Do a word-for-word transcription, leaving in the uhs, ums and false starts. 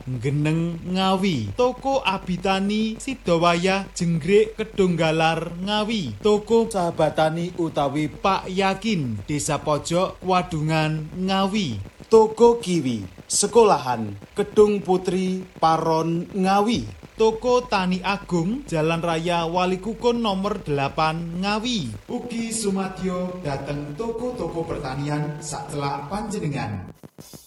Geneng Ngawi, Toko Abitani Sidowayah Jenggrik Kedunggalar Ngawi, Toko Sahabatani utawi Pak Yakin Desa Pojok Wadungan Ngawi, Toko Kiwi Sekolahan Kedung Putri Paron Ngawi, Toko Tani Agung Jalan Raya Walikukun nomor delapan Ngawi. Ugi sumadyo dateng toko-toko pertanian sacelak panjenengan.